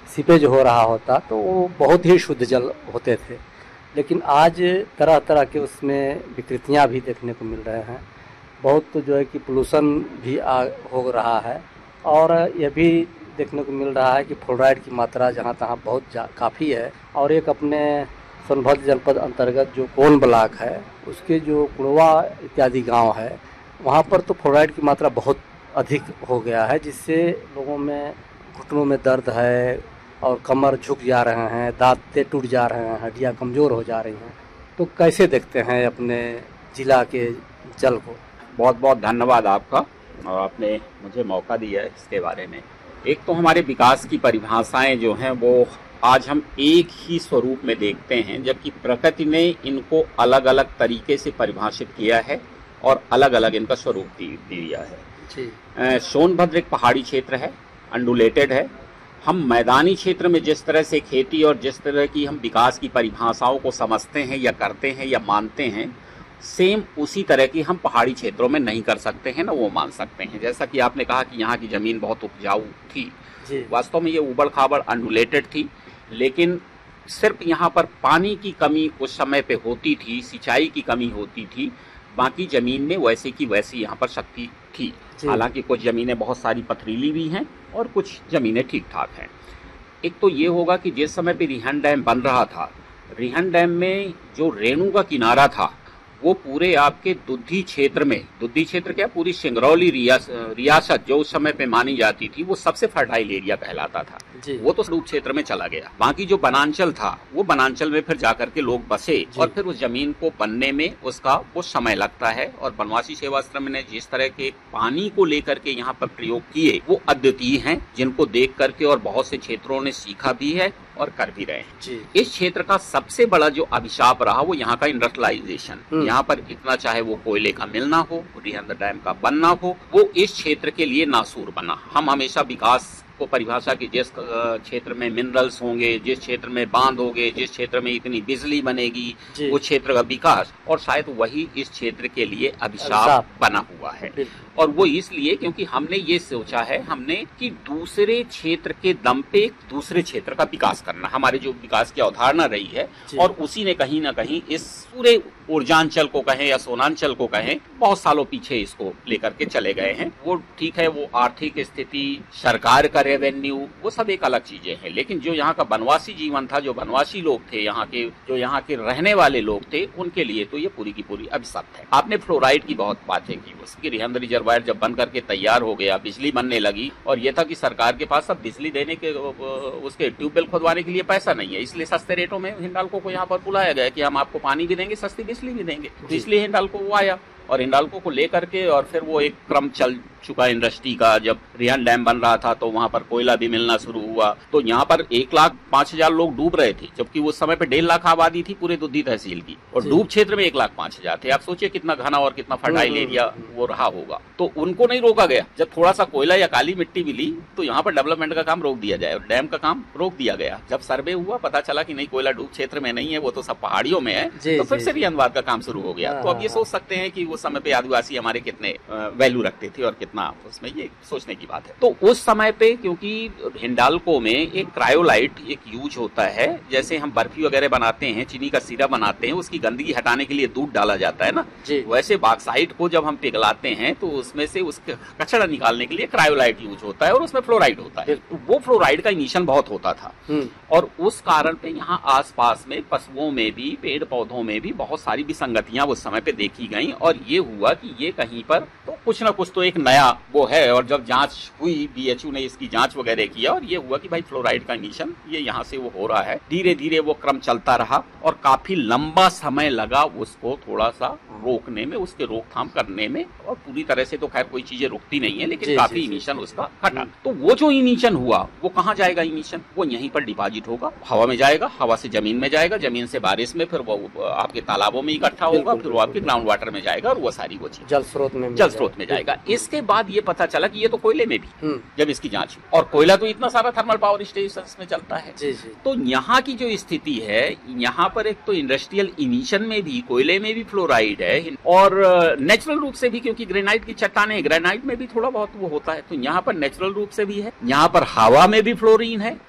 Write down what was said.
Seepage हो रहा होता तो वो बहुत ही शुद्ध जल होते थे। लेकिन आज तरह तरह के उसमें विकृतियाँ भी देखने को मिल रहे हैं। बहुत तो जो है कि पोल्यूशन भी हो रहा है, और यह भी देखने को मिल रहा है कि फ्लोराइड की मात्रा जहाँ तहाँ बहुत काफ़ी है। और एक अपने सोनभद्र जनपद अंतर्गत जो कोन ब्लॉक है, उसके जो कुड़वा इत्यादि गांव है, वहाँ पर तो फ्लोराइड की मात्रा बहुत अधिक हो गया है, जिससे लोगों में घुटनों में दर्द है और कमर झुक जा रहे हैं, दांतें टूट जा रहे हैं, हड्डियाँ कमज़ोर हो जा रही हैं। तो कैसे देखते हैं अपने जिला के जल को? बहुत बहुत धन्यवाद आपका, और आपने मुझे मौका दिया है इसके बारे में। एक तो हमारे विकास की परिभाषाएं जो हैं वो आज हम एक ही स्वरूप में देखते हैं, जबकि प्रकृति ने इनको अलग अलग तरीके से परिभाषित किया है और अलग अलग इनका स्वरूप दिया है। सोनभद्र एक पहाड़ी क्षेत्र है, अंडुलेटेड है। हम मैदानी क्षेत्र में जिस तरह से खेती और जिस तरह की हम विकास की परिभाषाओं को समझते हैं या करते हैं या मानते हैं, सेम उसी तरह की हम पहाड़ी क्षेत्रों में नहीं कर सकते हैं, ना वो मान सकते हैं। जैसा कि आपने कहा कि यहाँ की ज़मीन बहुत उपजाऊ थी, वास्तव में ये उबड़ खाबड़ अंडुलेटेड थी, लेकिन सिर्फ यहाँ पर पानी की कमी उस समय पे होती थी, सिंचाई की कमी होती थी। बाकी ज़मीन में वैसे की वैसी यहाँ पर शक्ति थी। हालांकि कुछ ज़मीनें बहुत सारी पथरीली भी हैं और कुछ ज़मीनें ठीक ठाक हैं। एक तो ये होगा कि जिस समय पे रिहन डैम बन रहा था, रिहन डैम में जो रेणु का किनारा था वो पूरे आपके दुद्धी क्षेत्र में, दुद्धी क्षेत्र क्या, पूरी सिंगरौली रियासत जो उस समय पे मानी जाती थी, वो सबसे फर्टाइल एरिया कहलाता था। वो तो स्वरूप क्षेत्र में चला गया। बाकी जो बनांचल था, वो बनांचल में फिर जाकर के लोग बसे, और फिर उस जमीन को बनने में उसका वो समय लगता है। और बनवासी सेवाश्रम ने जिस तरह के पानी को लेकर के यहाँ पर प्रयोग किए, वो अद्वितीय हैं, जिनको देख करके और बहुत से क्षेत्रों ने सीखा भी है और कर भी रहे हैं। इस क्षेत्र का सबसे बड़ा जो अभिशाप रहा वो यहाँ का इंडस्ट्रियलाइजेशन। यहाँ पर इतना चाहे वो कोयले का मिलना हो, रिहंद डैम का बनना हो, वो इस क्षेत्र के लिए नासूर बना। हम हमेशा विकास को परिभाषा की जिस क्षेत्र में मिनरल्स होंगे, जिस क्षेत्र में बांध होंगे, जिस क्षेत्र में इतनी बिजली बनेगी, वो क्षेत्र का विकास, और शायद वही इस क्षेत्र के लिए अभिशाप बना हुआ है। और वो इसलिए क्योंकि हमने ये सोचा है कि दूसरे क्षेत्र के दम पे दूसरे क्षेत्र का विकास करना हमारे जो विकास की अवधारणा रही है, और उसी ने कहीं ना कहीं इस पूरे ऊर्जांचल को कहें या सोनांचल को कहें, बहुत सालों पीछे इसको लेकर के चले गए हैं। वो ठीक है, वो आर्थिक स्थिति, सरकार का रेवेन्यू, वो सब एक अलग चीजें हैं, लेकिन जो यहाँ का वनवासी जीवन था, जो वनवासी लोग थे, यहाँ के जो यहाँ के रहने वाले लोग थे, उनके लिए तो ये पूरी की पूरी अभिशप्त है। आपने फ्लोराइड की बहुत बातें की, उसकी रिहंद रिजर्वायर जब बन करके तैयार हो गया, बिजली बनने लगी, और ये था कि सरकार के पास अब बिजली देने के उसके ट्यूबवेल खुदवाने के लिए पैसा नहीं है, इसलिए सस्ते रेटों में हिंडाल्को को यहाँ पर बुलाया गया कि हम आपको पानी भी देंगे, सस्ती बिजली भी देंगे। तो इसलिए हिंडाल्को वो आया, और हिंडाल्को को लेकर के और फिर वो एक क्रम चल चुका इंडस्ट्री का। जब रिहन डैम बन रहा था तो वहां पर कोयला भी मिलना शुरू हुआ, तो यहाँ पर 1,05,000 लोग डूब रहे थे, जबकि उस समय पे 1.5 लाख आबादी थी पूरे दुद्धी तहसील की, और डूब क्षेत्र में 1,05,000 थे। आप सोचिए कितना घना और कितना फर्टाइल एरिया वो रहा होगा। तो उनको नहीं रोका गया। जब थोड़ा सा कोयला या काली मिट्टी मिली तो यहाँ पर डेवलपमेंट का काम रोक दिया जाए, और डैम का काम रोक दिया गया। जब सर्वे हुआ, पता चला कि नहीं, कोयला डूब क्षेत्र में नहीं है, वो तो सब पहाड़ियों में है, तो फिर से रिहंदवाद का काम शुरू हो गया। तो अब ये सोच सकते हैं कि उस समय पे आदिवासी हमारे कितने वैल्यू रखते थे और कितना, उसमें ये सोचने की बात है। तो उस समय पे क्योंकि हिंडाल्को में एक क्रायोलाइट एक यूज होता है, जैसे हम बर्फी वगैरह बनाते हैं, चीनी का सीरा बनाते हैं, उसकी गंदगी हटाने के लिए दूध डाला जाता है ना, वैसे बॉक्साइट को जब हम पिघलाते हैं तो उसमें से उसका कचरा निकालने के लिए क्रायोलाइट यूज होता है, और उसमें फ्लोराइड होता है। तो वो फ्लोराइड का इमिशन बहुत होता था, और उस कारण पे यहाँ आसपास में पशुओं में भी, पेड़ पौधों में भी बहुत सारी विसंगतियां उस समय पे देखी गई, और ये हुआ कि ये कहीं पर तो कुछ ना कुछ तो एक नया वो है। और जब जांच हुई, बीएचयू ने इसकी जांच वगैरह किया, और ये हुआ कि भाई फ्लोराइड का इमिशन ये यहाँ से वो हो रहा है। धीरे धीरे वो क्रम चलता रहा, और काफी लंबा समय लगा उसको थोड़ा सा रोकने में, उसके रोकथाम करने में, और पूरी तरह से तो खैर कोई चीजें रुकती नहीं है, लेकिन काफी इमिशन उसका घटा। तो वो जो इमिशन हुआ वो कहाँ जाएगा इमिशन? वो यहीं पर डिपॉजिट होगा, हवा में जाएगा, हवा से जमीन में जाएगा, जमीन से बारिश में, फिर वो आपके तालाबों में इकट्ठा होगा, फिर वो आपके ग्राउंड वाटर में जाएगा, और वो सारी वो चीज जल स्रोत में जाएगा। इसके बाद ये पता चला कि ये तो कोयले में भी, जब इसकी जांच हुई, और कोयला तो इतना सारा थर्मल पावर स्टेशन में चलता है। तो यहाँ की जो स्थिति है, यहाँ पर एक तो इंडस्ट्रियल इमिशन में भी, कोयले में भी फ्लोराइड है, और नेचुरल रूप से भी, क्योंकि ग्रेनाइट की चट्टानें हैं, ग्रेनाइट में भी थोड़ा बहुत वो होता है, तो यहाँ पर नेचुरल रूप से भी है। यहाँ पर हवा में भी फ्लोरीन है,